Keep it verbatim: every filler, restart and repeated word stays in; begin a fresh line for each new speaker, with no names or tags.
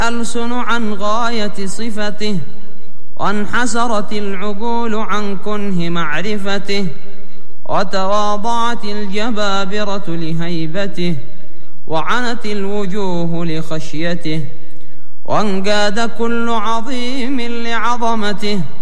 الألسن عن غاية صفته، وانحسرت العقول عن كنه معرفته، وتواضعت الجبابرة لهيبته، وعنت الوجوه لخشيته، وانقاد كل عظيم لعظمته.